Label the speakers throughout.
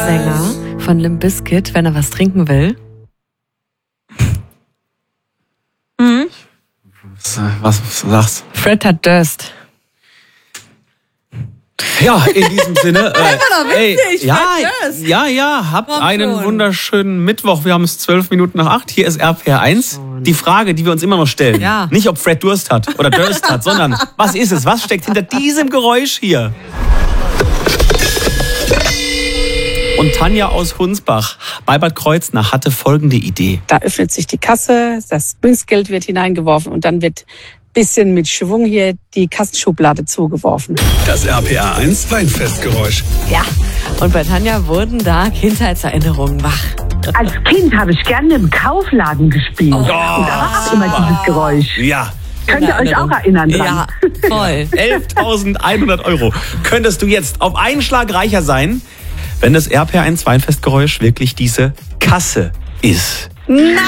Speaker 1: Sänger von Limp Bizkit, wenn er was trinken will?
Speaker 2: Was sagst du?
Speaker 1: Fred hat Durst.
Speaker 2: Ja, in diesem Sinne.
Speaker 1: witzig,
Speaker 2: Habt einen wunderschönen Mittwoch. Wir haben es 7:12. Hier ist RPR1. Die Frage, die wir uns immer noch stellen.
Speaker 1: Ja.
Speaker 2: Nicht, ob Fred Durst hat oder Durst hat, sondern was ist es? Was steckt hinter diesem Geräusch hier? Und Tanja aus Hunsbach bei Bad Kreuznach hatte folgende Idee.
Speaker 3: Da öffnet sich die Kasse, das Münzgeld wird hineingeworfen und dann wird bisschen mit Schwung hier die Kassenschublade zugeworfen.
Speaker 4: Das RPR1 Weinfestgeräusch.
Speaker 1: Ja, und bei Tanja wurden da Kindheitserinnerungen wach.
Speaker 5: Als Kind habe ich gerne im Kaufladen gespielt. Und da war auch immer dieses Geräusch.
Speaker 2: Ja.
Speaker 5: Könnt ihr euch auch erinnern dran?
Speaker 1: Ja, voll.
Speaker 2: 11.100 € könntest du jetzt auf einen Schlag reicher sein, wenn das RPR1 Weinfestgeräusch wirklich diese Kasse ist.
Speaker 1: Nein!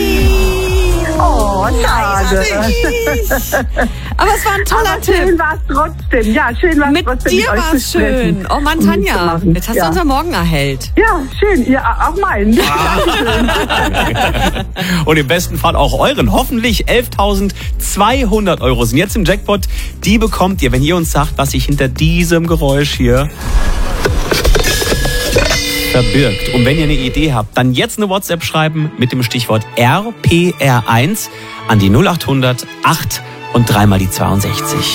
Speaker 5: Oh, schade.
Speaker 1: Aber es war ein toller
Speaker 5: Aber
Speaker 1: Tipp.
Speaker 5: schön war es trotzdem. Ja, schön war es
Speaker 1: Mit
Speaker 5: trotzdem.
Speaker 1: dir war es schön. Oh Mann, Tanja, jetzt hast du unser Morgen erhellt.
Speaker 5: Ja, schön. Ja, auch meinen.
Speaker 2: Und im besten Fall auch euren. Hoffentlich 11.200 € sind jetzt im Jackpot. Die bekommt ihr, wenn ihr uns sagt, was sich hinter diesem Geräusch hier verbirgt. Und wenn ihr eine Idee habt, dann jetzt eine WhatsApp schreiben mit dem Stichwort RPR1 an die 0800 8 und 3 mal die 62.